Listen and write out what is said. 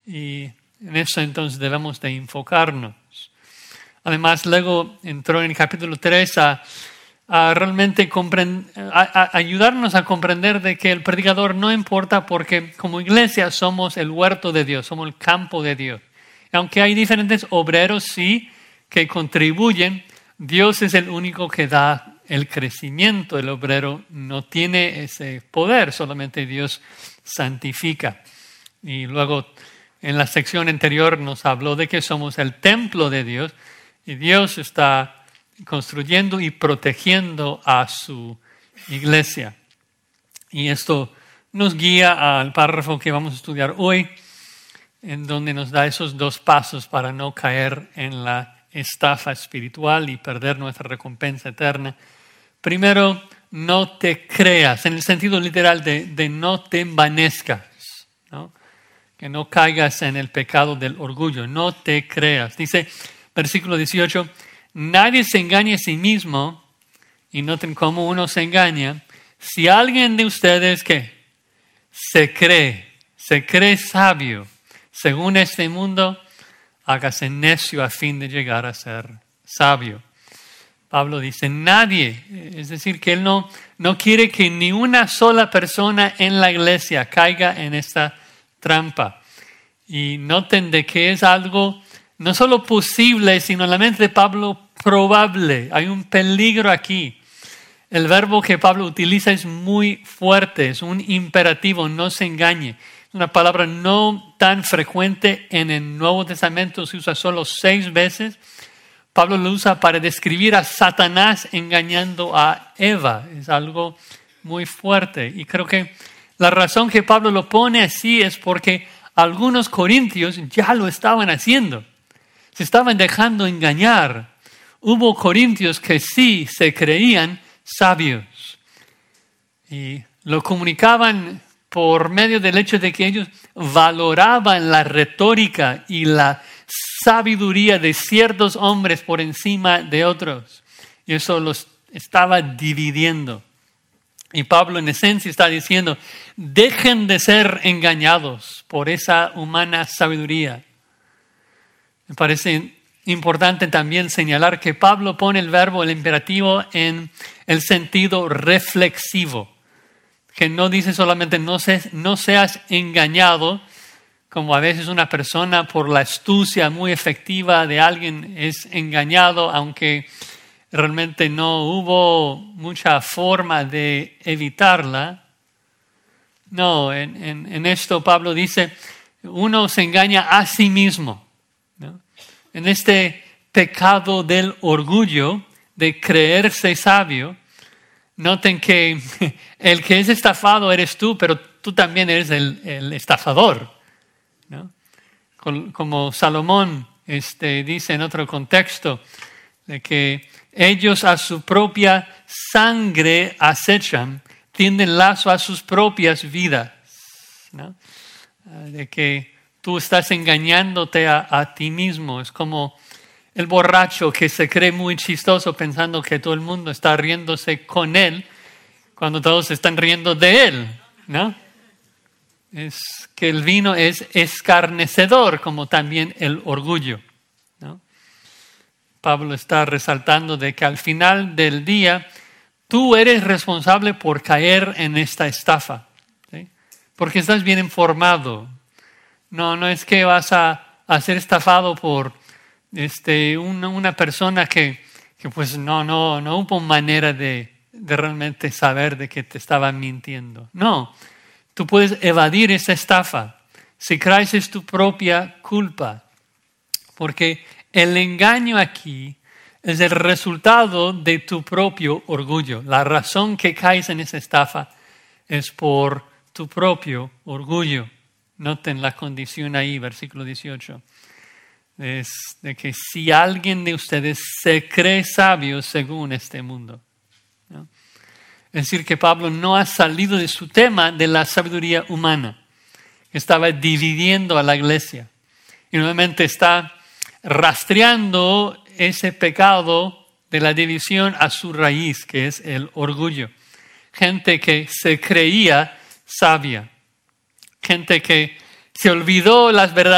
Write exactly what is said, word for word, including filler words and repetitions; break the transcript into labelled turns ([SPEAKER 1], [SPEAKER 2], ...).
[SPEAKER 1] Y en eso entonces debemos de enfocarnos. Además, luego entró en el capítulo tres a, a realmente comprend- a, a ayudarnos a comprender de que el predicador no importa porque como iglesia somos el huerto de Dios, somos el campo de Dios. Aunque hay diferentes obreros, sí, que contribuyen, Dios es el único que da el crecimiento. El obrero no tiene ese poder, solamente Dios santifica. Y luego en la sección anterior nos habló de que somos el templo de Dios y Dios está construyendo y protegiendo a su iglesia. Y esto nos guía al párrafo que vamos a estudiar hoy, en donde nos da esos dos pasos para no caer en la estafa espiritual y perder nuestra recompensa eterna. Primero, no te creas, en el sentido literal de, de no te envanezcas, ¿no? Que no caigas en el pecado del orgullo, no te creas. Dice, versículo dieciocho, nadie se engañe a sí mismo, y noten cómo uno se engaña. Si alguien de ustedes que se cree, se cree sabio, según este mundo, hágase necio a fin de llegar a ser sabio. Pablo dice, nadie, es decir, que él no, no quiere que ni una sola persona en la iglesia caiga en esta trampa. Y noten de que es algo no solo posible, sino en la mente de Pablo probable. Hay un peligro aquí. El verbo que Pablo utiliza es muy fuerte, es un imperativo, no se engañe. Es una palabra no tan frecuente en el Nuevo Testamento, se usa solo seis veces. Pablo lo usa para describir a Satanás engañando a Eva. Es algo muy fuerte. Y creo que la razón que Pablo lo pone así es porque algunos corintios ya lo estaban haciendo. Se estaban dejando engañar. Hubo corintios que sí se creían sabios. Y lo comunicaban por medio del hecho de que ellos valoraban la retórica y la sabiduría de ciertos hombres por encima de otros. Y eso los estaba dividiendo. Y Pablo en esencia está diciendo, dejen de ser engañados por esa humana sabiduría. Me parece importante también señalar que Pablo pone el verbo, el imperativo, en el sentido reflexivo. Que no dice solamente no, se, no seas engañado, como a veces una persona por la astucia muy efectiva de alguien es engañado, aunque realmente no hubo mucha forma de evitarla. No, en, en, en esto Pablo dice, uno se engaña a sí mismo, ¿no? En este pecado del orgullo, de creerse sabio. Noten que el que es estafado eres tú, pero tú también eres el, el estafador, ¿no? Como Salomón este, dice en otro contexto, de que ellos a su propia sangre acechan, tienden lazo a sus propias vidas, ¿no? De que tú estás engañándote a, a ti mismo. Es como el borracho que se cree muy chistoso pensando que todo el mundo está riéndose con él cuando todos están riendo de él, ¿no? Es que el vino es escarnecedor, como también el orgullo, ¿no? Pablo está resaltando de que al final del día tú eres responsable por caer en esta estafa, ¿sí? Porque estás bien informado. No, no es que vas a, a ser estafado por este, una, una persona que, que pues no, no, no hubo manera de, de realmente saber de que te estaban mintiendo. No, tú puedes evadir esa estafa. Si crees es tu propia culpa. Porque el engaño aquí es el resultado de tu propio orgullo. La razón que caes en esa estafa es por tu propio orgullo. Noten la condición ahí, versículo dieciocho. Es de que si alguien de ustedes se cree sabio según este mundo, ¿no? Es decir, que Pablo no ha salido de su tema de la sabiduría humana, que estaba dividiendo a la iglesia. Y nuevamente está rastreando ese pecado de la división a su raíz, que es el orgullo. Gente que se creía sabia. Gente que se olvidó las verdades